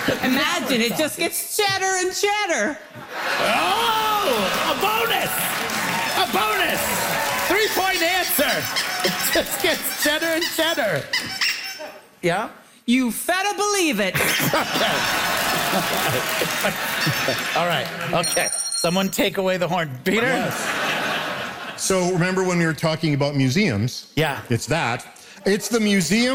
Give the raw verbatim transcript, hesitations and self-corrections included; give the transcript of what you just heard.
Imagine, it just gets cheddar and cheddar. Oh, a bonus! A bonus! Three-point answer. It just gets cheddar and cheddar. Yeah? You better believe it. All right, okay. Someone take away the horn. Peter? Yes. So remember when we were talking about museums? Yeah. It's that. It's the museum